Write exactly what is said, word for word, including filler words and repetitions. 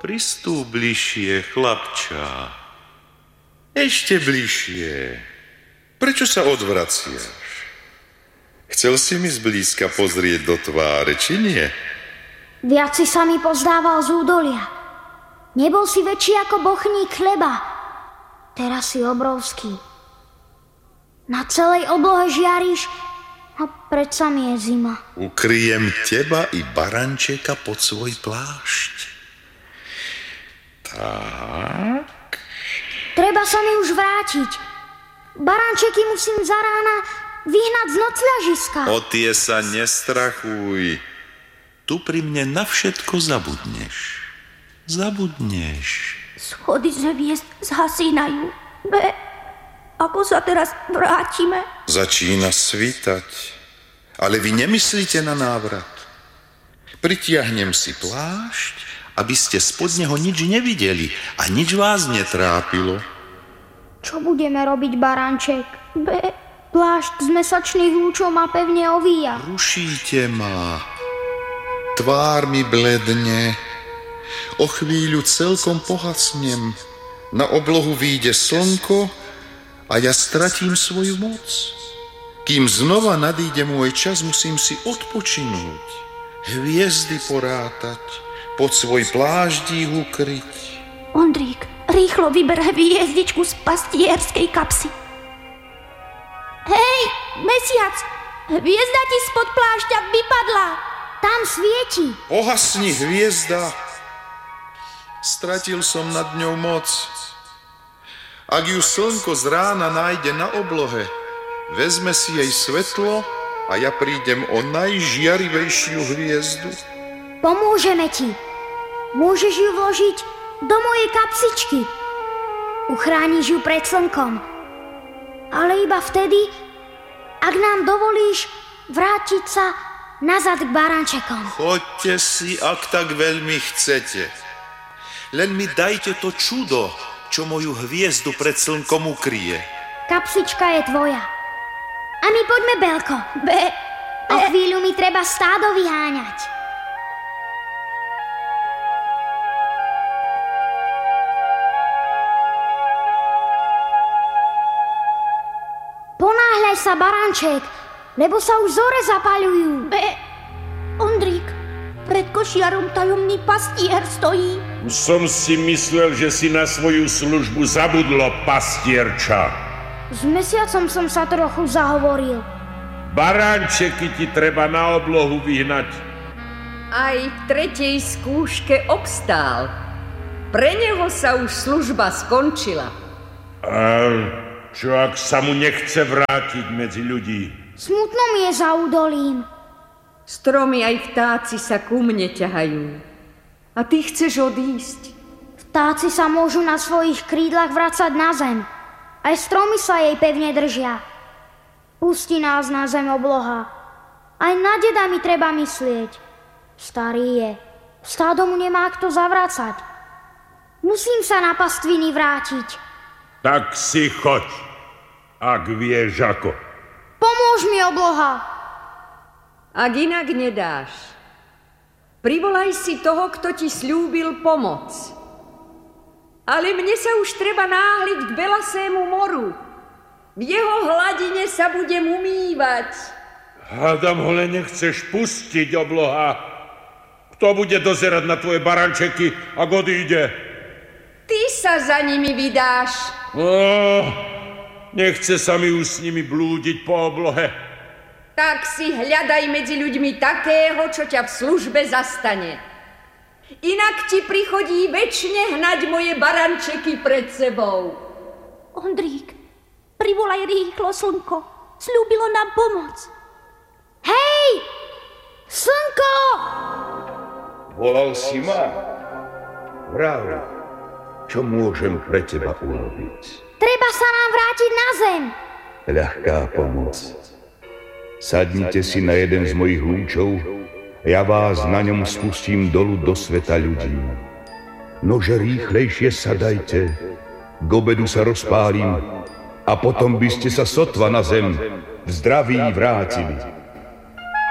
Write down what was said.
Pristúp bližšie, chlapča. Ešte bližšie. Prečo sa odvraciaš? Chcel si mi zblízka pozrieť do tváre, či nie? Viac si sa mi pozdával z údolia. Nebol si väčší ako bochník chleba. Teraz si obrovský. Na celej oblohe žiariš a predsa mi je zima. Ukryjem teba i barančeka pod svoj plášť. Tak. Treba sa mi už vrátiť. Barančeky musím za rána vyhnať z nocľažiska. O tie sa nestrachuj. Tu pri mne na všetko zabudneš. Zabudneš. Schody z hviezd zhasínajú. Be, ako sa teraz vrátime? Začína svítať. Ale vy nemyslíte na návrat. Pritiahnem si plášť, aby ste spod neho nič nevideli a nič vás netrápilo. Čo budeme robiť, baranček? Be, plášť z mesačných lúčov ma pevne ovíja. Rušíte ma. Tvár mi bledne. O chvíľu celkom pohasnem. Na oblohu vyjde slnko a ja stratím svoju moc. Kým znova nadíde môj čas, musím si odpočinúť. Hviezdy porátať, pod svoj pláštík ukryť. Ondrík, rýchlo vyber hviezdičku z pastierskej kapsy. Hej, mesiac, hviezda ti spod plášťa vypadla. Tam svieti. Pohasni, hviezda. Stratil som nad ňou moc. Ak ju slnko z rána nájde na oblohe, vezme si jej svetlo a ja prídem o najžiarivejšiu hviezdu. Pomôžeme ti. Môžeš ju vložiť do mojej kapsičky. Uchrániš ju pred slnkom. Ale iba vtedy, ak nám dovolíš vrátiť sa nazad k barančekom. Choďte si, ak tak veľmi chcete. Len mi dajte to čudo, čo moju hviezdu pred slnkom ukryje. Kapsička je tvoja. A my poďme, Belko. Be, be. O chvíľu mi treba stádo vyháňať. Ponáhľaj sa, baranček, lebo sa už zore zapaľujú. Be, Ondrík, pred košiarom tajomný pastier stojí. Už som si myslel, že si na svoju službu zabudlo, pastierča. S mesiacom som sa trochu zahovoril. Baránčeky ti treba na oblohu vyhnať. Aj v tretej skúške obstál. Pre neho sa už služba skončila. A čo ak sa mu nechce vrátiť medzi ľudí? Smutno mi je za údolím. Stromy aj vtáci sa ku mne ťahajú. A ty chceš odísť? Vtáci sa môžu na svojich krídlach vracať na zem. Aj stromy sa jej pevne držia. Pustí nás na zem obloha. Aj na deda mi treba myslieť. Starý je. Stádo mu nemá kto zavracať. Musím sa na pastviny vrátiť. Tak si choď, ak vieš ako. Pomôž mi, obloha. Ak inak nedáš, privolaj si toho, kto ti sľúbil pomoc. Ale mne sa už treba náhliť k Belasému moru. V jeho hladine sa budem umývať. Hádam ho len nechceš pustiť, obloha. Kto bude dozerať na tvoje barančeky, ak odíde? Ty sa za nimi vydáš. Oh, nechce sa mi už s nimi blúdiť po oblohe. Tak si hľadaj medzi ľuďmi takého, čo ťa v službe zastane. Inak ti prichodí večne hnať moje barančeky pred sebou. Ondrík, privolaj rýchlo slnko. Sľúbilo nám pomoc. Hej! Slnko! Volal si ma? Vrav, čo môžem pre teba urobiť? Treba sa nám vrátiť na zem. Ľahká pomoc. Sadnite si na jeden z mojich lúčov a ja vás na ňom spustím dolu do sveta ľudí. Nože rýchlejšie sadajte, k obedu sa rozpálim a potom by ste sa sotva na zem v zdraví vrátili.